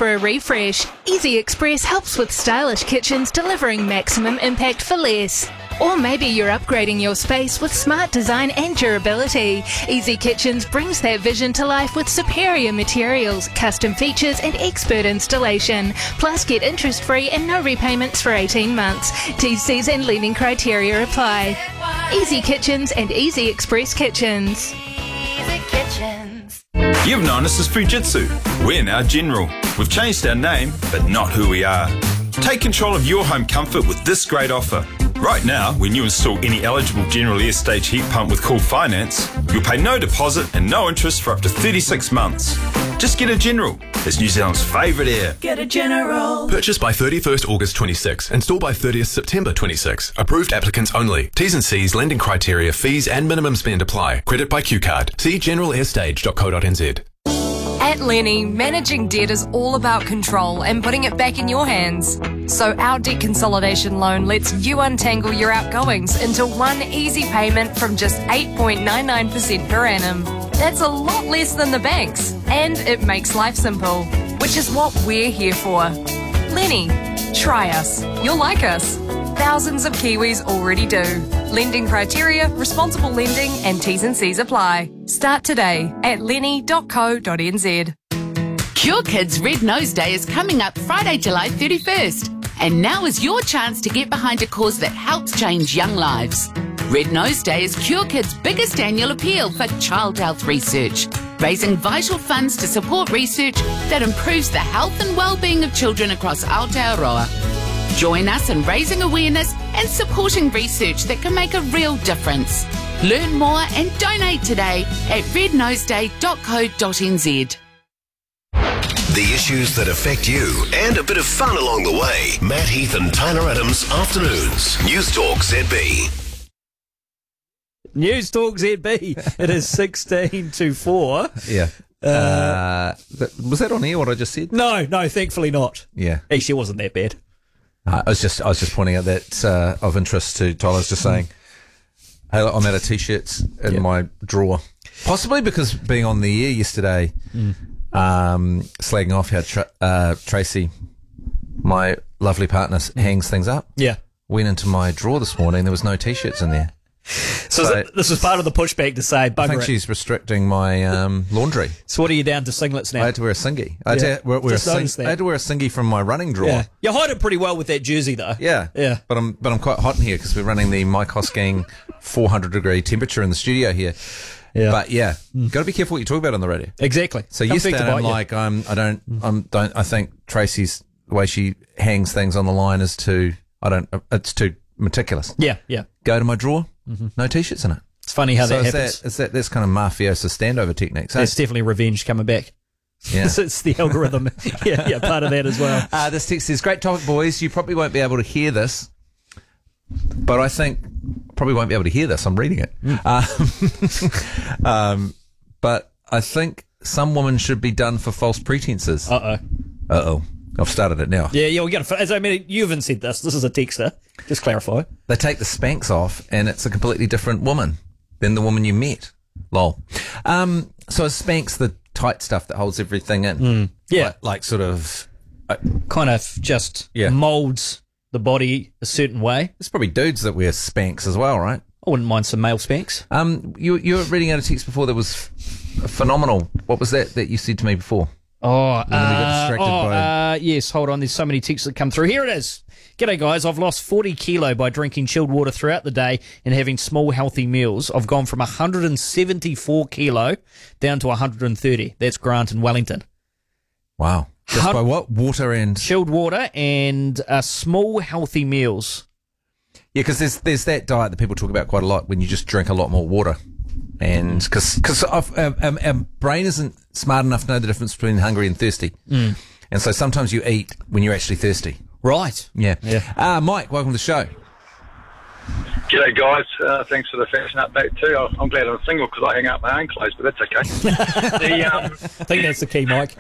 for a refresh? Easy Express helps with stylish kitchens delivering maximum impact for less. Or maybe you're upgrading your space with smart design and durability. Easy Kitchens brings that vision to life with superior materials, custom features and expert installation. Plus get interest-free and no repayments for 18 months. T's and lending criteria apply. Easy Kitchens and Easy Express Kitchens. Easy Kitchens. You've known us as Fujitsu. We're now General. We've changed our name, but not who we are. Take control of your home comfort with this great offer. Right now, when you install any eligible General Air Stage heat pump with Cool Finance, you'll pay no deposit and no interest for up to 36 months. Just get a General. It's New Zealand's favourite air. Get a General. Purchased by 31st August 26. Installed by 30th September 26. Approved applicants only. T's and C's, lending criteria, fees and minimum spend apply. Credit by Q-Card. See generalairstage.co.nz. At Lenny, managing debt is all about control and putting it back in your hands. So our debt consolidation loan lets you untangle your outgoings into one easy payment from just 8.99% per annum. That's a lot less than the banks, and it makes life simple, which is what we're here for. Lenny, try us. You'll like us. Thousands of Kiwis already do. Lending criteria, responsible lending and T's and C's apply. Start today at lenny.co.nz. Cure Kids Red Nose Day is coming up Friday, July 31st. And now is your chance to get behind a cause that helps change young lives. Red Nose Day is Cure Kids' biggest annual appeal for child health research, raising vital funds to support research that improves the health and well-being of children across Aotearoa. Join us in raising awareness and supporting research that can make a real difference. Learn more and donate today at rednoseday.co.nz. The issues that affect you and a bit of fun along the way. Matt Heath and Tyler Adams, Afternoons. News Talk ZB. News Talk ZB. It is 16 to 4. Yeah. Was that on air what I just said? No, thankfully not. Yeah. Actually, it wasn't that bad. I was just pointing out that of interest to Tyler. I was just saying, hey, look, I'm out of t-shirts in my drawer. Possibly because being on the air yesterday, slagging off how Tracy, my lovely partner, hangs things up. Yeah. Went into my drawer this morning. There was no t-shirts in there. So this was part of the pushback to say, bugger I think she's restricting my laundry. So what are you down to singlets now? I had to wear a singy. I had to wear a singy from my running drawer. Yeah. You hide it pretty well with that jersey though. Yeah. But I'm quite hot in here because we're running the Mike Hosking 400-degree temperature in the studio here. Yeah. But got to be careful what you talk about on the radio. Exactly. So yesterday I'm like, I think Tracy's the way she hangs things on the line is it's too meticulous. Yeah. Go to my drawer. No t-shirts in it. It's funny how that happens. That's kind of mafioso standover techniques. That's definitely revenge coming back. Yeah. It's the algorithm. yeah, part of that as well. This text says, great topic, boys. You probably won't be able to hear this, but I think probably won't be able to hear this. I'm reading it. But I think some women should be done for false pretenses. Uh-oh. I've started it now. Yeah, we got to. I mean, you haven't said this. This is a texter. Just clarify. They take the Spanx off, and it's a completely different woman than the woman you met. Lol. So is Spanx the tight stuff that holds everything in? Yeah, like sort of, kind of just molds the body a certain way. There's probably dudes that wear Spanx as well, right? I wouldn't mind some male Spanx. You were reading out a text before that was phenomenal. What was that you said to me before? Yes, hold on. There's so many texts that come through. Here it is. G'day, guys. I've lost 40 kilo by drinking chilled water throughout the day and having small, healthy meals. I've gone from 174 kilo down to 130. That's Grant in Wellington. Wow. Just by what? Water and... Chilled water and small, healthy meals. Yeah, because there's that diet that people talk about quite a lot when you just drink a lot more water. And because our brain isn't smart enough to know the difference between hungry and thirsty. And so sometimes you eat when you're actually thirsty. Right. Yeah. Mike, welcome to the show. G'day, guys. Thanks for the fashion update too. I'm glad I'm single because I hang up my own clothes, but that's okay. I think that's the key, Mike.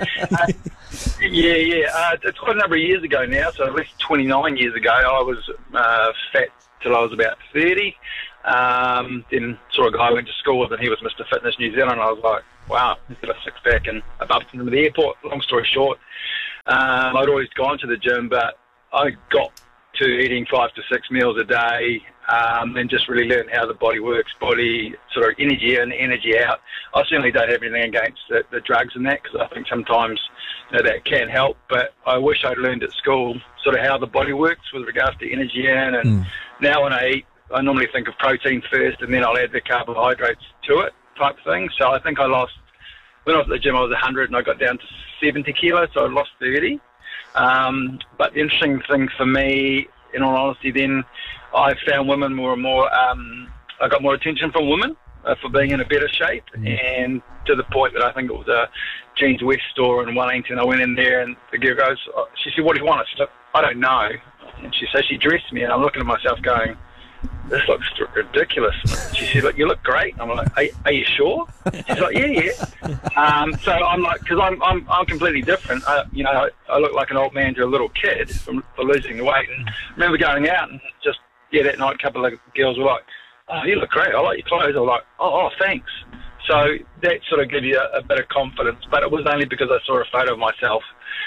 It's quite a number of years ago now, so at least 29 years ago, I was fat till I was about 30. Then saw a guy I went to school with, and he was Mr. Fitness New Zealand. And I was like, wow, he's got a six-pack, and I bumped into him at the airport. Long story short, I'd always gone to the gym, but I got to eating 5 to 6 meals a day, and just really learned how the body works, body sort of energy in, energy out. I certainly don't have anything against the drugs and that, because I think sometimes that can help, but I wish I'd learned at school sort of how the body works with regards to energy in, and now when I eat, I normally think of protein first, and then I'll add the carbohydrates to it type thing. So I think when I was at the gym, I was 100 and I got down to 70 kilos, so I lost 30. But the interesting thing for me, in all honesty, then I found women more and more, I got more attention from women for being in a better shape, and to the point that I think it was a Jeans West store in Wellington. I went in there and the girl goes, she said, "What do you want?" I said, "I don't know." And she dressed me, and I'm looking at myself going, "This looks ridiculous." She said, "Look, you look great." I'm like, "Are you sure?" She's like, "Yeah." So I'm like, because I'm completely different. I look like an old man to a little kid for losing the weight. And I remember going out and just that night, a couple of girls were like, "Oh, you look great. I like your clothes." I was like, "Oh, thanks." So that sort of gives you a bit of confidence. But it was only because I saw a photo of myself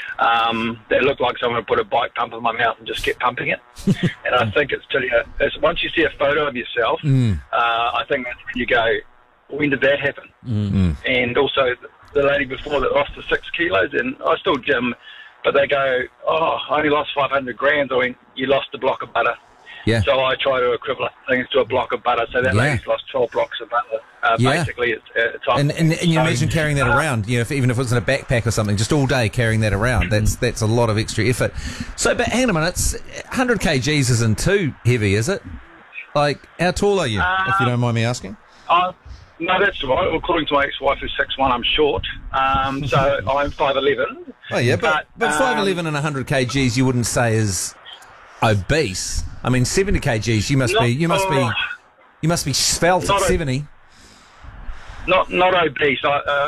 that looked like someone had put a bike pump in my mouth and just kept pumping it. And I think it's once you see a photo of yourself, I think that's when you go, when did that happen? And also the lady before that lost the 6 kilos, and I still gym, but they go, "Oh, I only lost 500 grams." I went, "You lost a block of butter." Yeah. So I try to equivalent things to a block of butter. So that lady's lost 12 blocks of butter. Basically, it's and you imagine carrying that around. Even if it was in a backpack or something, just all day carrying that around. That's a lot of extra effort. So, but hang on a minute, 100 kgs isn't too heavy, is it? Like, how tall are you, if you don't mind me asking? No, that's right. According to my ex-wife, who's 6'1", I'm short. So I'm 5'11". Oh yeah, but 5'11" and 100 kgs, you wouldn't say is obese. I mean, 70 kgs, you must be svelte at 70. Not obese.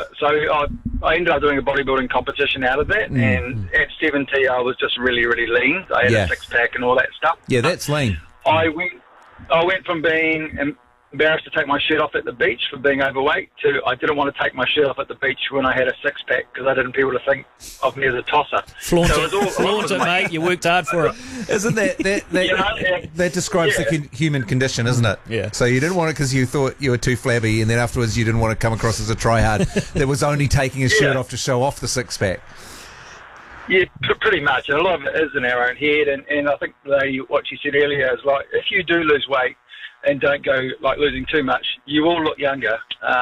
I ended up doing a bodybuilding competition out of that, and at 70 I was just really, really lean. I had a six-pack and all that stuff. Yeah, that's lean. I went from being embarrassed to take my shirt off at the beach for being overweight to I didn't want to take my shirt off at the beach when I had a six-pack because I didn't want people to think of me as a tosser. Flaunt it, mate. You worked hard for it. Isn't that describes the human condition, isn't it? Yeah. So you didn't want it because you thought you were too flabby, and then afterwards you didn't want to come across as a tryhard that was only taking his shirt off to show off the six-pack. Yeah, pretty much. And a lot of it is in our own head. And I think what you said earlier is like, if you do lose weight and don't go like losing too much, you will look younger.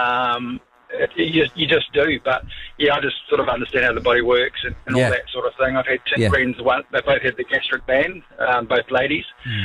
You just do. But yeah, I just sort of understand how the body works and all that sort of thing. I've had two friends. They both had the gastric band, both ladies.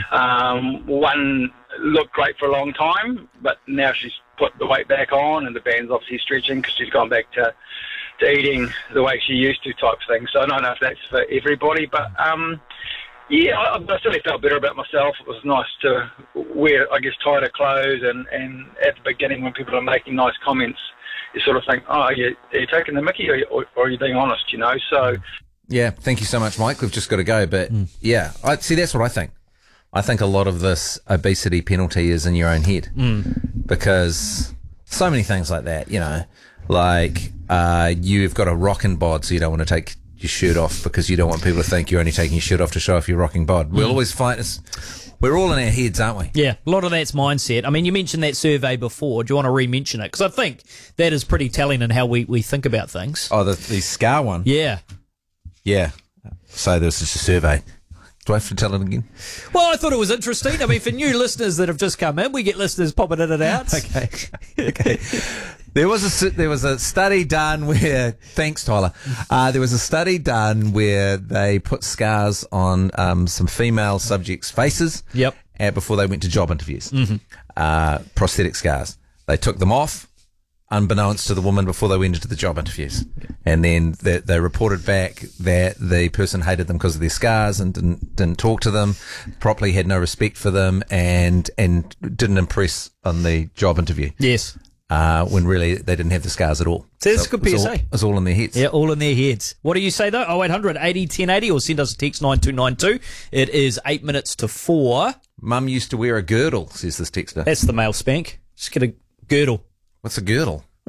One looked great for a long time, but now she's put the weight back on, and the band's obviously stretching because she's gone back to eating the way she used to type thing. So I don't know if that's for everybody, but yeah, I certainly felt better about myself. It was nice to wear, I guess, tighter clothes, and at the beginning when people are making nice comments, you sort of think, oh, are you taking the mickey or are you being honest, you know? So yeah, thank you so much, Mike. We've just got to go, but yeah, see, that's what I think. I think a lot of this obesity penalty is in your own head because so many things like that, you know, like you've got a rockin' bod, so you don't want to take your shirt off because you don't want people to think you're only taking your shirt off to show off your rocking bod. We'll always fight this. We're all in our heads, aren't we? Yeah, a lot of that's mindset. I mean, you mentioned that survey before. Do you want to re-mention it? Because I think that is pretty telling in how we think about things. Oh, the SCAR one? Yeah. Yeah. So there's just a survey. Do I have to tell it again? Well, I thought it was interesting. I mean, for new listeners that have just come in, we get listeners popping in and out. Okay. There was a study done where, thanks Tyler, there was a study done where they put scars on some female subjects' faces before they went to job interviews. Prosthetic scars. They took them off, unbeknownst to the woman, before they went into the job interviews. And then they reported back that the person hated them because of their scars and didn't talk to them properly, had no respect for them, and didn't impress on the job interview. Yes. When really they didn't have the scars at all. So that's a good PSA. It was all in their heads. Yeah, all in their heads. What do you say though? 0800 80 1080 or send us a text 9292. It is 8 minutes to 4. Mum used to wear a girdle, says this texter. That's the male spank. Just get a girdle. What's a girdle?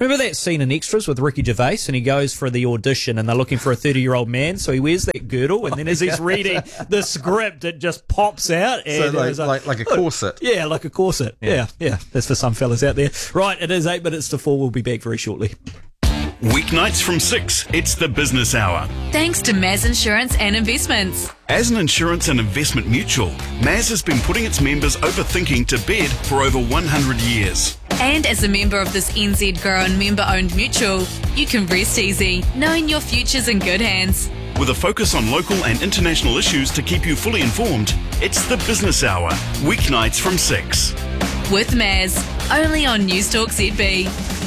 Remember that scene in Extras with Ricky Gervais, and he goes for the audition, and they're looking for a 30-year-old man, so he wears that girdle, and then as he's reading the script, it just pops out. And so like a corset. Yeah, like a corset. Yeah. That's for some fellas out there. Right, it is 8 minutes to 4. We'll be back very shortly. Weeknights from 6, it's the Business Hour. Thanks to Maz Insurance and Investments. As an insurance and investment mutual, Maz has been putting its members over thinking to bed for over 100 years. And as a member of this NZ grown member-owned mutual, you can rest easy, knowing your future's in good hands. With a focus on local and international issues to keep you fully informed, it's the Business Hour, weeknights from 6. With Maz, only on Newstalk ZB.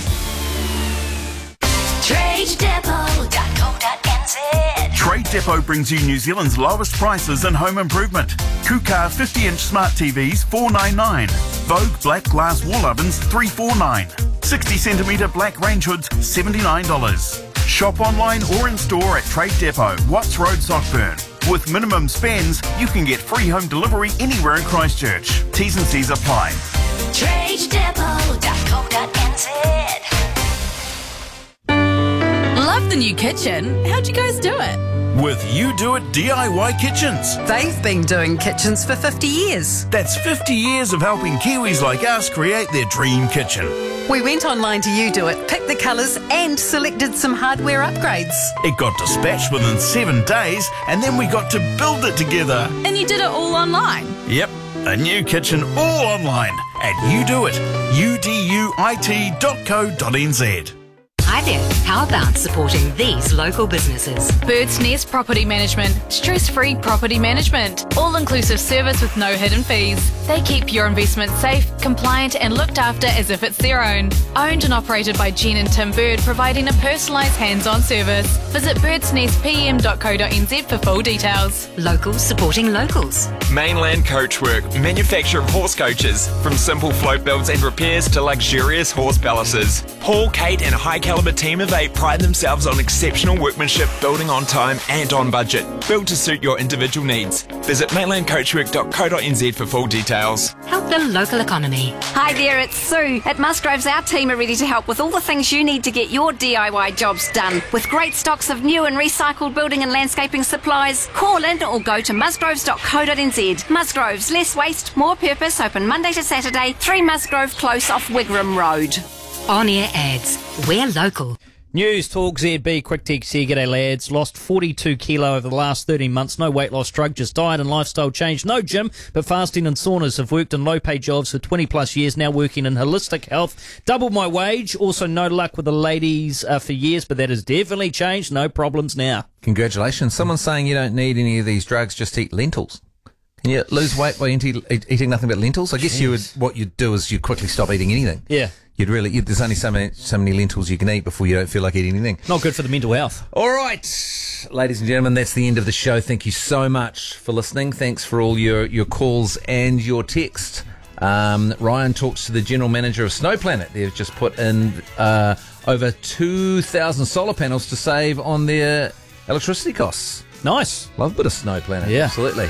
TradeDepot.co.nz. Trade Depot brings you New Zealand's lowest prices in home improvement. Kuka 50-inch smart TVs $499. Vogue black glass wall ovens $349. 60cm black range hoods $79. Shop online or in store at Trade Depot, Watts Road, Sockburn. With minimum spends, you can get free home delivery anywhere in Christchurch. T's and C's apply. TradeDepot.co.nz. Love the new kitchen. How'd you guys do it? With You Do It DIY Kitchens. They've been doing kitchens for 50 years. That's 50 years of helping Kiwis like us create their dream kitchen. We went online to You Do It, picked the colours and selected some hardware upgrades. It got dispatched within 7 days, and then we got to build it together. And you did it all online? Yep, a new kitchen all online at You Do It, uduit.co.nz. Hi there. How about supporting these local businesses? Bird's Nest Property Management. Stress-free property management. All-inclusive service with no hidden fees. They keep your investment safe, compliant and looked after as if it's their own. Owned and operated by Jen and Tim Bird, providing a personalised hands-on service. Visit birdsnestpm.co.nz for full details. Locals supporting locals. Mainland Coachwork, manufacture of horse coaches. From simple float builds and repairs to luxurious horse palaces. Paul, Kate and a high-calibre team of 8 pride themselves on exceptional workmanship, building on time and on budget. Built to suit your individual needs. Visit mainlandcoachwork.co.nz for full details. Help the local economy. Hi there, it's Sue. At Musgroves, our team are ready to help with all the things you need to get your DIY jobs done. With great stocks of new and recycled building and landscaping supplies, call in or go to musgroves.co.nz. Musgroves, less waste, more purpose, open Monday to Saturday, 3 Musgrove Close off Wigram Road. On-air ads. We're local. News Talk ZB, quick text here. G'day lads. Lost 42 kilo over the last 13 months. No weight loss drug, just diet and lifestyle change. No gym, but fasting and saunas. Have worked in low paid jobs for 20 plus years. Now working in holistic health. Doubled my wage. Also no luck with the ladies for years, but that has definitely changed. No problems now. Congratulations. Someone's saying you don't need any of these drugs, just eat lentils. Can you lose weight by eating nothing but lentils? I guess what you'd do is you'd quickly stop eating anything. Yeah. There's only so many lentils you can eat before you don't feel like eating anything. Not good for the mental health. All right, ladies and gentlemen, that's the end of the show. Thank you so much for listening. Thanks for all your calls and your text. Ryan talks to the general manager of Snow Planet. They've just put in over 2,000 solar panels to save on their electricity costs. Nice. Love a bit of Snow Planet. Yeah. Absolutely.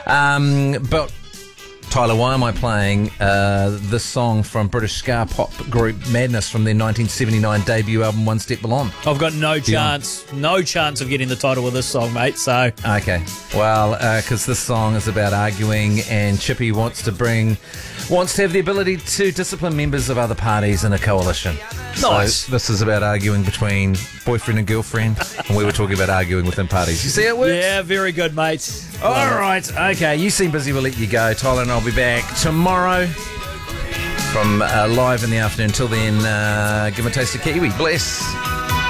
But Tyler, why am I playing this song from British ska pop group Madness from their 1979 debut album One Step Beyond? I've got no chance of getting the title of this song, mate, so... Okay, well, because this song is about arguing, and Chippy wants to have the ability to discipline members of other parties in a coalition. Nice. So this is about arguing between boyfriend and girlfriend, and we were talking about arguing within parties. You see how it works? Yeah, very good, mate. All right, okay, you seem busy, we'll let you go. Tyler and I'll be back tomorrow from live in the afternoon. Until then, give them a taste of Kiwi. Bless.